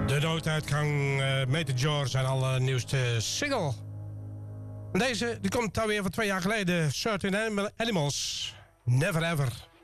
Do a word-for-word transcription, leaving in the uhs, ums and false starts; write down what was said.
De nooduitgang, uh, Major George en alle nieuwste single. Deze die komt dan weer van twee jaar geleden. Certain Animals, Never Ever.